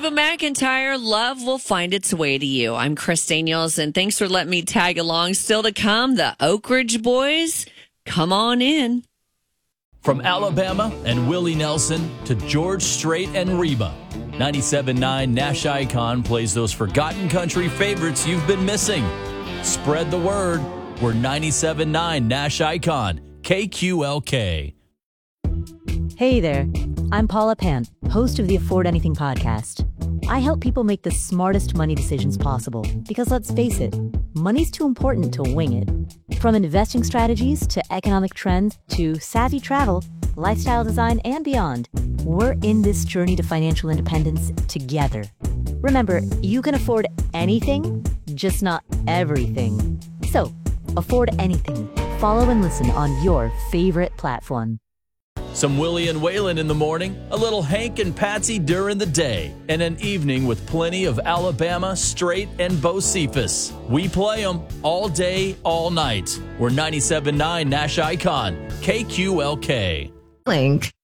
Reba McEntire, Love Will Find Its Way to You. I'm Chris Daniels, and thanks for letting me tag along. Still to come, the Oak Ridge Boys. Come on in. From Alabama and Willie Nelson to George Strait and Reba, 97.9 Nash Icon plays those forgotten country favorites you've been missing. Spread the word. We're 97.9 Nash Icon, KQLK. Hey there, I'm Paula Pant, host of the Afford Anything podcast. I help people make the smartest money decisions possible because let's face it, money's too important to wing it. From investing strategies to economic trends to savvy travel, lifestyle design, and beyond, we're in this journey to financial independence together. Remember, you can afford anything, just not everything. So, afford anything. Follow and listen on your favorite platform. Some Willie and Waylon in the morning, a little Hank and Patsy during the day, and an evening with plenty of Alabama, Strait, and Bocephus. We play them all day, all night. We're 97.9 Nash Icon, KQLK. Link.